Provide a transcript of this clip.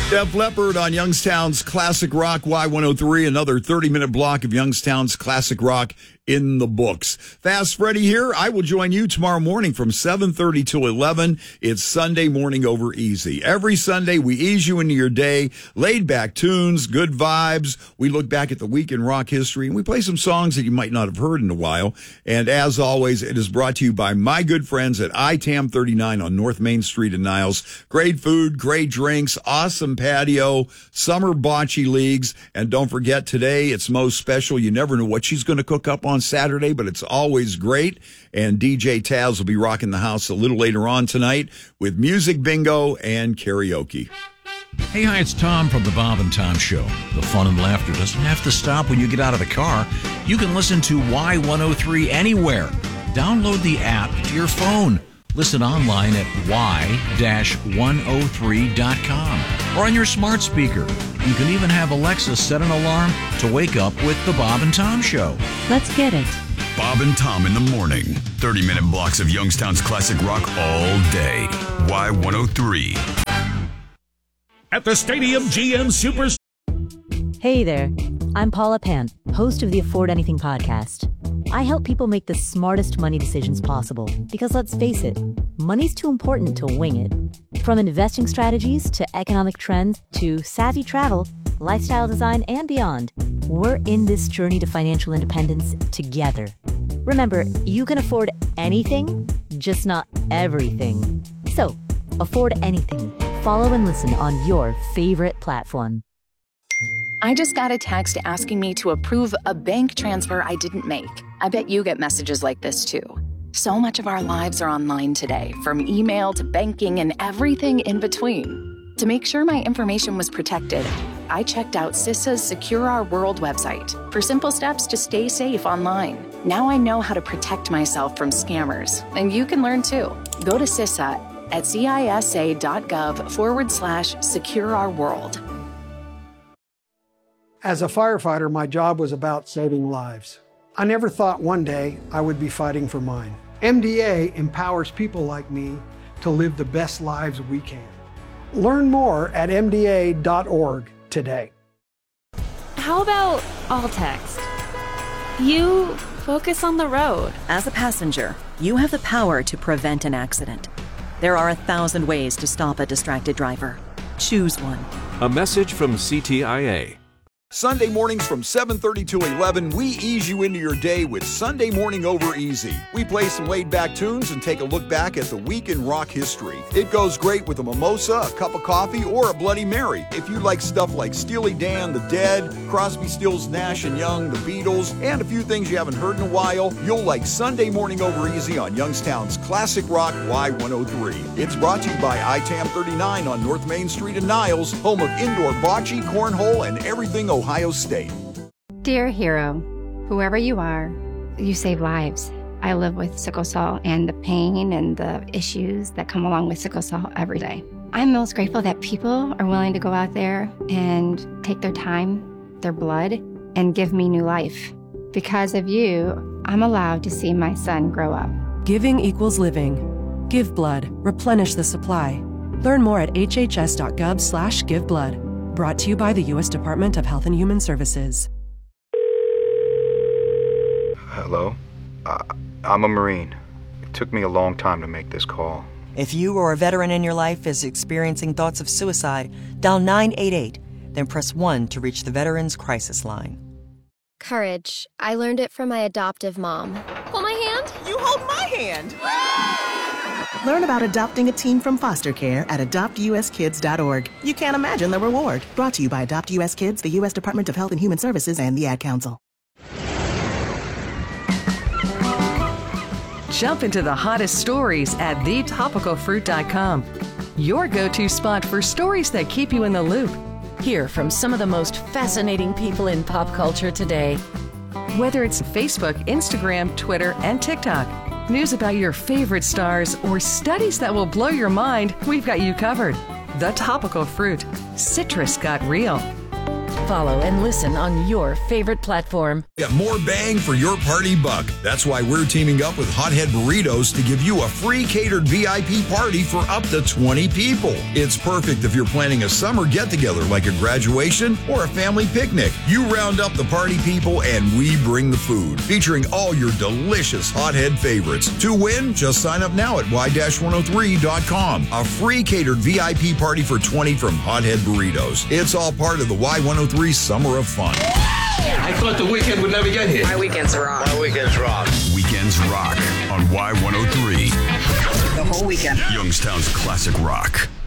Def Leppard on Youngstown's Classic Rock Y103, another 30-minute block of Youngstown's Classic Rock in the books. Fast Freddy here. I will join you tomorrow morning from 7:30 to 11. It's Sunday Morning Over Easy. Every Sunday, we ease you into your day, laid-back tunes, good vibes. We look back at the week in rock history, and we play some songs that you might not have heard in a while. And as always, it is brought to you by my good friends at ITAM 39 on North Main Street in Niles. Great food, great drinks, awesome patio, summer bocce leagues, and don't forget, today it's Mo's special. You never know what she's going to cook up on Saturday, but it's always great. And DJ Taz will be rocking the house a little later on tonight with music bingo and karaoke. Hey, hi, it's Tom from the Bob and Tom Show. The fun and laughter doesn't have to stop when you get out of the car. You can listen to Y103 anywhere. Download the app to your phone. Listen online at y-103.com or on your smart speaker. You can even have Alexa set an alarm to wake up with the Bob and Tom Show. Let's get it. Bob and Tom in the morning. 30-minute blocks of Youngstown's classic rock all day. Y103. At the Stadium GM Super. Hey there, I'm Paula Pant, host of the Afford Anything podcast. I help people make the smartest money decisions possible because, let's face it, money's too important to wing it. From investing strategies to economic trends to savvy travel, lifestyle design, and beyond, we're in this journey to financial independence together. Remember, you can afford anything, just not everything. So, afford anything. Follow and listen on your favorite platform. I just got a text asking me to approve a bank transfer I didn't make. I bet you get messages like this too. So much of our lives are online today, from email to banking and everything in between. To make sure my information was protected, I checked out CISA's Secure Our World website for simple steps to stay safe online. Now I know how to protect myself from scammers, and you can learn too. Go to CISA at cisa.gov/Secure Our World. As a firefighter, my job was about saving lives. I never thought one day I would be fighting for mine. MDA empowers people like me to live the best lives we can. Learn more at mda.org today. How about all text? You focus on the road. As a passenger, you have the power to prevent an accident. There are 1,000 ways to stop a distracted driver. Choose one. A message from CTIA. Sunday mornings from 7:30 to 11, we ease you into your day with Sunday Morning Over Easy. We play some laid-back tunes and take a look back at the week in rock history. It goes great with a mimosa, a cup of coffee, or a Bloody Mary. If you like stuff like Steely Dan, The Dead, Crosby, Stills, Nash & Young, The Beatles, and a few things you haven't heard in a while, you'll like Sunday Morning Over Easy on Youngstown's Classic Rock Y103. It's brought to you by ITAM 39 on North Main Street in Niles, home of indoor bocce, cornhole, and everything Ohio State. Dear hero, whoever you are, you save lives. I live with sickle cell and the pain and the issues that come along with sickle cell every day. I'm most grateful that people are willing to go out there and take their time, their blood, and give me new life. Because of you, I'm allowed to see my son grow up. Giving equals living. Give blood. Replenish the supply. Learn more at hhs.gov/giveblood. Brought to you by the U.S. Department of Health and Human Services. Hello? I'm a Marine. It took me a long time to make this call. If you or a veteran in your life is experiencing thoughts of suicide, dial 988, then press 1 to reach the Veterans Crisis Line. Courage. I learned it from my adoptive mom. Hold my hand. You hold my hand. Learn about adopting a teen from foster care at adoptuskids.org. You can't imagine the reward. Brought to you by Adopt US Kids, the U.S. Department of Health and Human Services, and the Ad Council. Jump into the hottest stories at thetopicalfruit.com. Your go-to spot for stories that keep you in the loop. Hear from some of the most fascinating people in pop culture today. Whether it's Facebook, Instagram, Twitter, and TikTok, news about your favorite stars, or studies that will blow your mind, we've got you covered. The Topical Fruit. Citrus got real. follow and listen on your favorite platform. Get more bang for your party buck. That's why we're teaming up with Hothead Burritos to give you a free catered VIP party for up to 20 people. It's perfect if you're planning a summer get-together like a graduation or a family picnic. You round up the party people and we bring the food, featuring all your delicious Hothead favorites. To win, just sign up now at y-103.com. A free catered VIP party for 20 from Hothead Burritos. It's all part of the Y103 Summer of Fun. I thought the weekend would never get here. My weekends rock. My weekends rock. Weekends rock on Y103. The whole weekend. Youngstown's Classic Rock.